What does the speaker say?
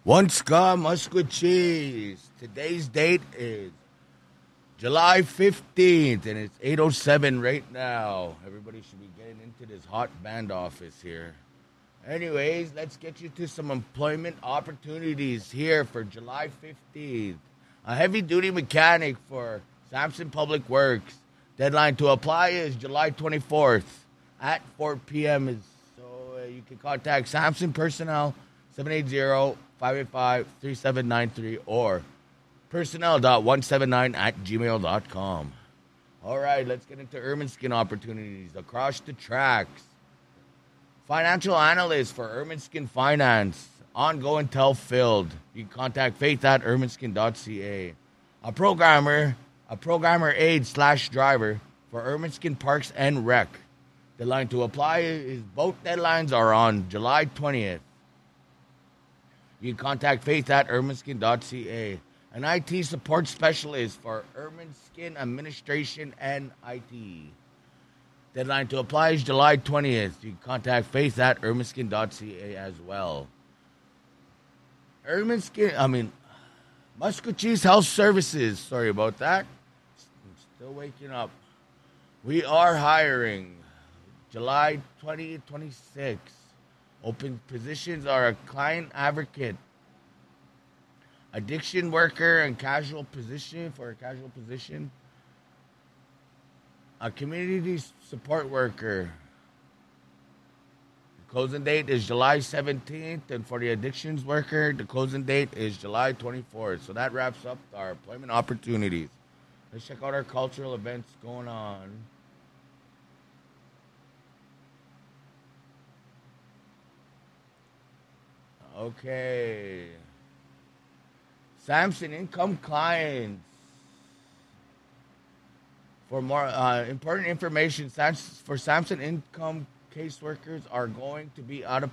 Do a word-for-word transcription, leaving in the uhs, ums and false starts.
One Ska Musquit Cheese. Today's date is July fifteenth, and it's eight oh seven right now. Everybody should be getting into this hot band office here. Anyways, let's get you to some employment opportunities here for July fifteenth. A heavy-duty mechanic for Samson Public Works. Deadline to apply is July twenty-fourth at four p.m. Is So uh, you can contact Samson Personnel, seven eight zero, five eight five, three seven nine three or personnel dot one seven nine at gmail dot com. All right, let's get into Urban Skin opportunities across the tracks. Financial analyst for Urban Skin Finance. Ongoing tel filled. You can contact faith at urbanskin dot c a. A programmer, a programmer aide slash driver for Urban Skin Parks and Rec. Deadline to apply is both deadlines are on July twentieth. You can contact faith at urbanskin dot c a. An I T support specialist for Urban Skin Administration and I T. Deadline to apply is July twentieth. You can contact faith at urbanskin dot c a as well. Urban Skin, I mean, Musquit Cheese Health Services. Sorry about that. I'm still waking up. We are hiring July twentieth, twenty-six. Open positions are a client advocate, addiction worker, and casual position for a casual position. A community support worker. The closing date is July seventeenth, and for the addictions worker, the closing date is July twenty-fourth. So that wraps up our employment opportunities. Let's check out our cultural events going on. Okay. Samson Income Clients. For more uh, important information, Sams- for Samson Income caseworkers are going to be out of